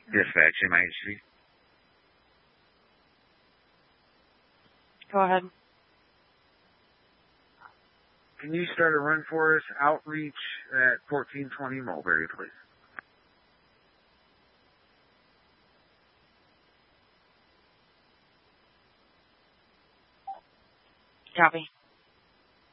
Dispatch, MIHC. Go ahead. Can you start a run for us? Outreach at 1420 Mulberry, please. Copy.